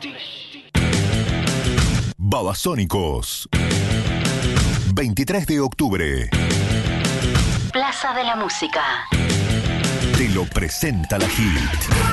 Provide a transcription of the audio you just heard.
Babasónicos. 23 de octubre. Plaza de la Música. Te lo presenta la Hit.